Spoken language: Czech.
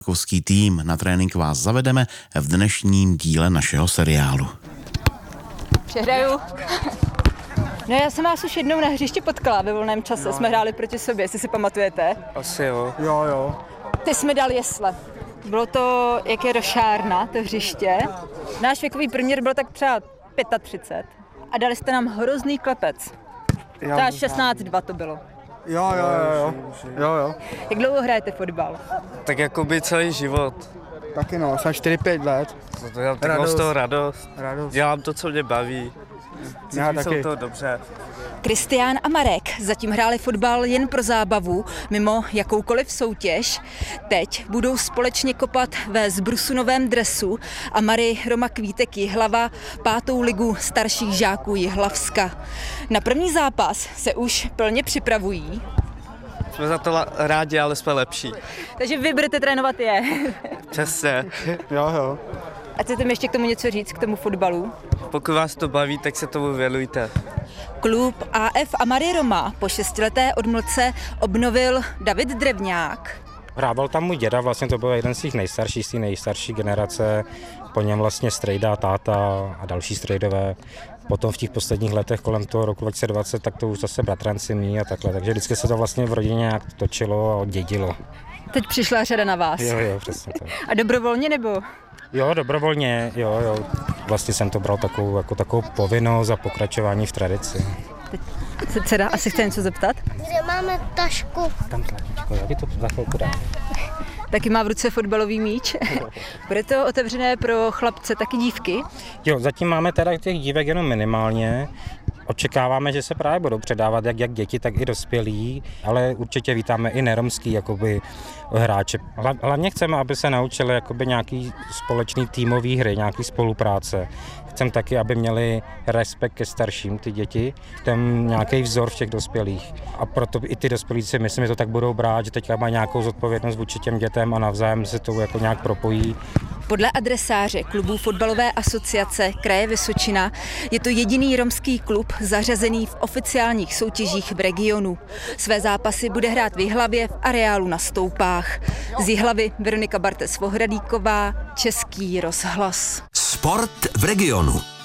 Kovský tým. Na trénink vás zavedeme v dnešním díle našeho seriálu. Přehraju. No já jsem vás už jednou na hřišti potkala ve volném čase. No. Jsme hráli proti sobě, jestli si pamatujete. Asi jo. Jo. Ty jsi mi dal jesle. Bylo to, jak je rošárna, to hřiště. Náš věkový průměr byl tak třeba 35. A dali jste nám hrozný klepec. Třeba 16-2 to bylo. Jo. Jak dlouho hrajete fotbal? Tak jako by celý život. Taky no, jsem 4-5 let. Já tak mám z toho radost. Dělám to, co mě baví. Cítím se to dobře. Kristián a Marek zatím hráli fotbal jen pro zábavu, mimo jakoukoliv soutěž. Teď budou společně kopat ve zbrusunovém dresu a Mary Roma Kvítek Jihlava 5. ligu starších žáků Jihlavska. Na první zápas se už plně připravují. Jsme za to rádi, ale jsme lepší. Takže vy budete trénovat je. Přesně. Jo. A chcete mi ještě k tomu něco říct, k tomu fotbalu? Pokud vás to baví, tak se tomu věnujte. Klub AF Amary Roma po 6leté odmlce obnovil David Drevňák. Hrával tam můj děda, vlastně to byl jeden z těch nejstarších, z té nejstarší generace, po něm vlastně strejda, táta a další strejdové. Potom v těch posledních letech kolem toho roku 2020, tak to už zase bratranci mí a takhle, takže vždycky se to vlastně v rodině nějak točilo a dědilo. Teď přišla řada na vás. Jo, přesně tak. A dobrovolně nebo? Jo, dobrovolně, jo. Vlastně jsem to bral takovou povinnost a pokračování v tradici. Teď se dcera asi chce něco zeptat? Kde máme tašku? Tam tlačítko, já ti to za chvilku dám. Taky má v ruce fotbalový míč. Bude to otevřené pro chlapce, taky dívky? Jo, zatím máme teda těch dívek jenom minimálně. Očekáváme, že se právě budou předávat jak děti, tak i dospělí, ale určitě vítáme i neromský jakoby hráče. Hlavně chceme, aby se naučili jakoby nějaký společný týmový hry, nějaký spolupráce. Chceme taky, aby měli respekt ke starším ty děti, ten nějaký vzor v těch dospělých. A proto i ty dospělí si myslím, že to tak budou brát, že teďka mají nějakou zodpovědnost vůči těm dětem a navzájem se to jako nějak propojí. Podle adresáře klubu fotbalové asociace kraje Vysočina je to jediný romský klub zařazený v oficiálních soutěžích v regionu. Své zápasy bude hrát v Jihlavě v areálu na Stoupách. Z Jihlavy Veronika Bartes-Vohradíková, Český rozhlas. Sport v regionu.